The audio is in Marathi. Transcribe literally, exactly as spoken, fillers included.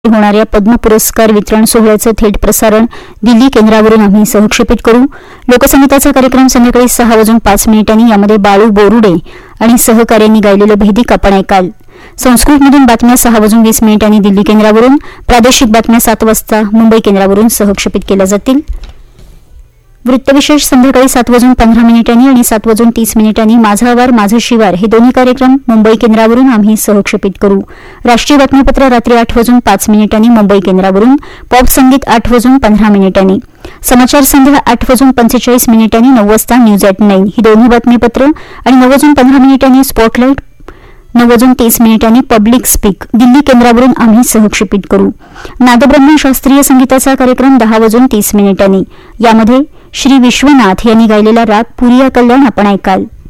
होणाऱ्या पद्म पुरस्कार वितरण सोहळ्याचं थेट प्रसारण दिल्ली केंद्रावरून आम्ही सहक्षेपित करू. लोकसंगीताचा कार्यक्रम संध्याकाळी सहा वाजून पाच मिनिटांनी यामध्ये बाळू बोरुडे आणि सहकार्यांनी गायलेलं भेदिक आपण ऐकाल. संस्कृतमधून बातम्या सहा वाजून वीस मिनिटांनी दिल्ली केंद्रावरून, प्रादेशिक बातम्या सात वाजता मुंबई केंद्रावरून सहक्षेपित केल्या जातील. वृत्तविशेष संध्याकाळी सात वाजून पंधरा मिनिटांनी आणि सात वाजून तीस मिनिटांनी माझा आवार माझं शिवार हे दोन्ही कार्यक्रम मुंबई केंद्रावरून आम्ही सहक्षेपित करू. राष्ट्रीय बातमीपत्र रात्री आठ वाजून पाच मिनिटांनी मुंबई केंद्रावरून, पॉप संगीत आठ वाजून पंधरा मिनिटांनी, समाचार संध्या आठ वाजून पंचेचाळीस मिनिटांनी, नऊ वाजता न्यूज ॲट नाईन ही दोन्ही बातमीपत्र आणि नऊ वाजून पंधरा मिनिटांनी स्पॉटलाईट, नऊ वाजून तीस मिनिटांनी पब्लिक स्पीक दिल्ली केंद्रावरून आम्ही सहक्षेपित करू. नादब्रह्म शास्त्रीय संगीताचा कार्यक्रम दहा वाजून तीस मिनिटांनी, यामध्ये श्री विश्वनाथ यांनी गायलेला राग पुरिया कल्याण आपण ऐकाल.